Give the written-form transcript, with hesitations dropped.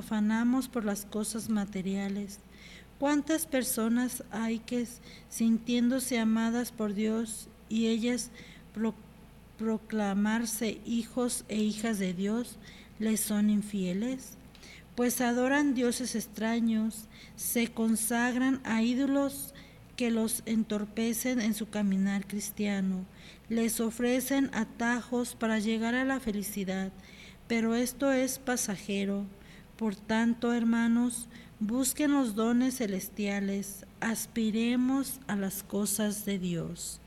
afanamos por las cosas materiales. ¿Cuántas personas hay que, sintiéndose amadas por Dios y ellas proclamarse hijos e hijas de Dios, les son infieles? Pues adoran dioses extraños, se consagran a ídolos que los entorpecen en su caminar cristiano, les ofrecen atajos para llegar a la felicidad, pero esto es pasajero. Por tanto, hermanos, busquen los dones celestiales, aspiremos a las cosas de Dios.